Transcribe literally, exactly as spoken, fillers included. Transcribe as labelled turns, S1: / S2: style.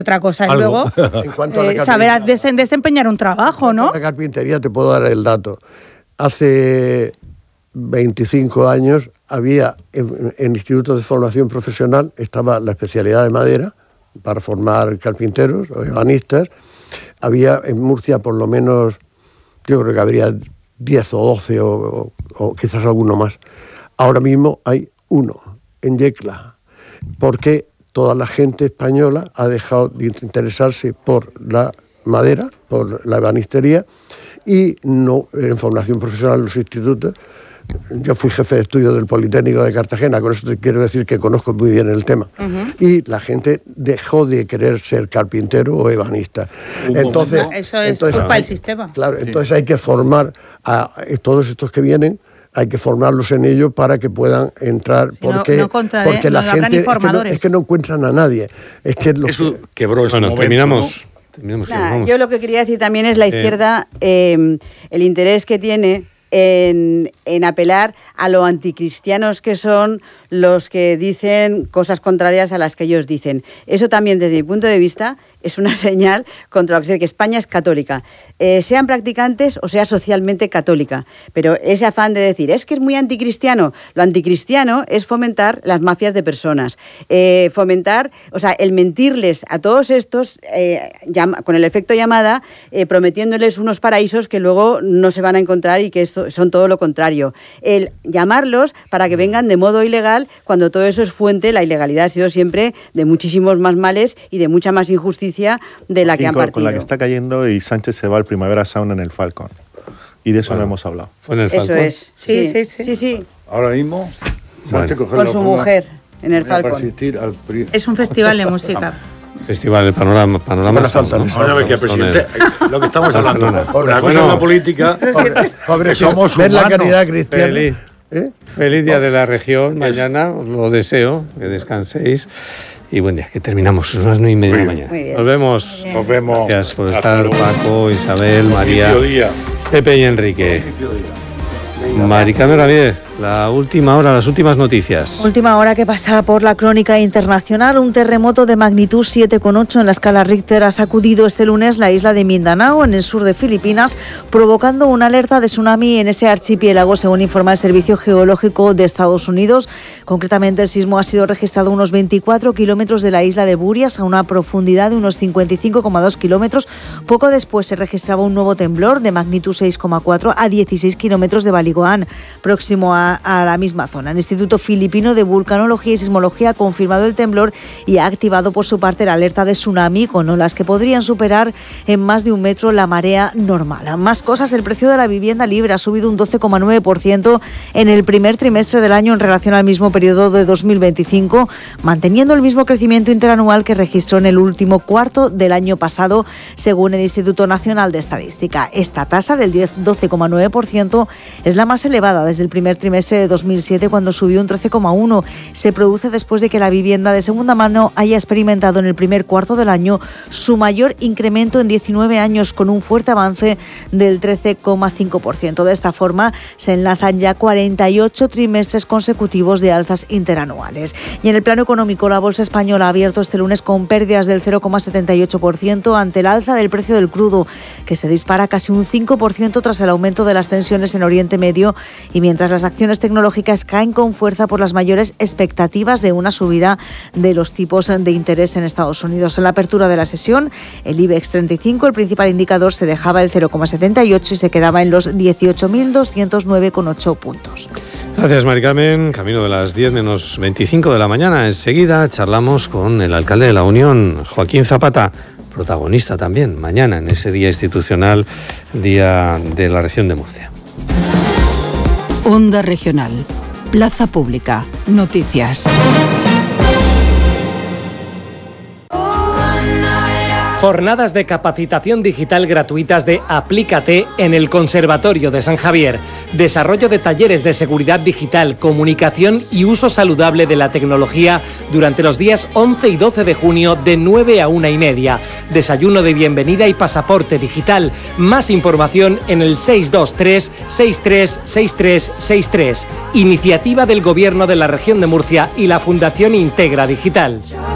S1: Otra cosa es
S2: Algo.
S1: luego
S3: En cuanto a la
S1: eh, saber desen- desempeñar un trabajo, ¿no?
S3: La carpintería, te puedo dar el dato. Hace veinticinco años había en, en institutos de formación profesional, estaba la especialidad de madera para formar carpinteros o ebanistas. Había en Murcia por lo menos, yo creo que habría diez o doce o, o, o quizás alguno más. Ahora mismo hay uno en Yecla, porque toda la gente española ha dejado de interesarse por la madera, por la ebanistería, y no en formación profesional en los institutos. Yo fui jefe de estudio del Politécnico de Cartagena, con eso te quiero decir que conozco muy bien el tema. Uh-huh. Y la gente dejó de querer ser carpintero o ebanista. Entonces,
S1: eso es
S3: entonces,
S1: culpa
S3: hay,
S1: del sistema.
S3: Claro,
S2: sí.
S3: Entonces hay que formar a todos estos que vienen, hay que formarlos en ello para que puedan entrar, porque,
S1: no, no contrae,
S3: porque la
S1: no
S3: gente es que no,
S1: formadores.
S3: es que no encuentran a nadie. Es que lo
S2: Eso
S3: que...
S2: quebró ese
S4: Bueno,
S2: momento,
S4: terminamos.
S2: ¿no?
S4: terminamos
S5: Nah, yo lo que quería decir también es la izquierda, eh, el interés que tiene en, en apelar a lo anticristianos que son los que dicen cosas contrarias a las que ellos dicen. Eso también, desde mi punto de vista, es una señal contra lo que, que España es católica, eh, sean practicantes o sea socialmente católica. Pero ese afán de decir, es que es muy anticristiano, lo anticristiano es fomentar las mafias de personas, eh, fomentar, o sea, el mentirles a todos estos, eh, llama, con el efecto llamada, eh, prometiéndoles unos paraísos que luego no se van a encontrar y que esto, son todo lo contrario. El llamarlos para que vengan de modo ilegal, cuando todo eso es fuente, la ilegalidad ha sido siempre de muchísimos más males y de mucha más injusticia de la que han partido.
S6: Con la que está cayendo, y Sánchez se va al Primavera Sound en el Falcon. Y de eso
S4: bueno,
S6: no hemos hablado.
S4: Fue en el Falcon.
S5: Eso es.
S1: Sí,
S5: Sí,
S1: sí, sí.
S5: sí, sí.
S2: Ahora mismo,
S4: Bueno.
S5: Con su mujer en el
S2: Para
S5: Falcon.
S2: asistir al pri-
S1: Es un festival de música.
S4: Festival, el panorama, panorama
S3: No
S4: Sound,
S3: falta,
S4: ¿no?
S3: no.
S2: Ahora ve que, presidente, lo que estamos hablando,
S4: Barcelona.
S2: una cosa
S4: Bueno.
S2: es la política,
S3: Pobre,
S2: que somos
S3: ¿ves la
S2: humanos.
S3: caridad cristiana?
S4: Feliz.
S3: ¿Eh?
S4: Feliz día de la región, mañana os lo deseo, que descanséis y buen día, que terminamos, son las nueve y media de la mañana.
S5: Muy bien.
S4: Nos vemos.
S2: Nos vemos.
S4: Gracias por
S2: Hasta
S4: estar,
S2: luego.
S4: Paco, Isabel, María,
S2: Inicio día.
S4: Pepe y Enrique.
S2: Inicio día.
S4: Mari Carmen Ramírez, la última hora, las últimas noticias.
S7: Última hora que pasa por la crónica internacional. Un terremoto de magnitud siete coma ocho en la escala Richter ha sacudido este lunes la isla de Mindanao, en el sur de Filipinas, provocando una alerta de tsunami en ese archipiélago, según informa el Servicio Geológico de Estados Unidos. Concretamente, el sismo ha sido registrado a unos veinticuatro kilómetros de la isla de Burias, a una profundidad de unos cincuenta y cinco coma dos kilómetros. Poco después se registraba un nuevo temblor de magnitud seis coma cuatro a dieciséis kilómetros de Baligoán, próximo a, a la misma zona. El Instituto Filipino de Vulcanología y Sismología ha confirmado el temblor y ha activado por su parte la alerta de tsunami, con olas que podrían superar en más de un metro la marea normal. Más cosas, el precio de la vivienda libre ha subido un doce coma nueve por ciento en el primer trimestre del año en relación al mismo periodo de dos mil veinticinco, manteniendo el mismo crecimiento interanual que registró en el último cuarto del año pasado, según el Instituto Nacional de Estadística. Esta tasa del doce coma nueve por ciento es la más elevada desde el primer trimestre de dos mil siete, cuando subió un trece coma uno por ciento. Se produce después de que la vivienda de segunda mano haya experimentado en el primer cuarto del año su mayor incremento en diecinueve años, con un fuerte avance del trece coma cinco por ciento. De esta forma, se enlazan ya cuarenta y ocho trimestres consecutivos de alzas interanuales. Y en el plano económico, la bolsa española ha abierto este lunes con pérdidas del cero coma setenta y ocho por ciento ante el alza del precio del crudo, que se dispara casi un cinco por ciento tras el aumento de las tensiones en Oriente Medio, y mientras las acciones tecnológicas caen con fuerza por las mayores expectativas de una subida de los tipos de interés en Estados Unidos. En la apertura de la sesión, el IBEX treinta y cinco, el principal indicador, se dejaba el cero coma setenta y ocho y se quedaba en los dieciocho mil doscientos nueve coma ocho puntos.
S4: Gracias, Mari Carmen. Camino de las diez menos veinticinco de la mañana. Enseguida charlamos con el alcalde de la Unión, Joaquín Zapata, protagonista también mañana en ese día institucional, Día de la Región de Murcia.
S8: Onda Regional, Plaza Pública, Noticias.
S9: Jornadas de capacitación digital gratuitas de Aplícate en el Conservatorio de San Javier. Desarrollo de talleres de seguridad digital, comunicación y uso saludable de la tecnología durante los días once y doce de junio de nueve a una y media. Desayuno de bienvenida y pasaporte digital. Más información en el seis dos tres, seis tres seis tres seis tres. Iniciativa del Gobierno de la Región de Murcia y la Fundación Integra Digital.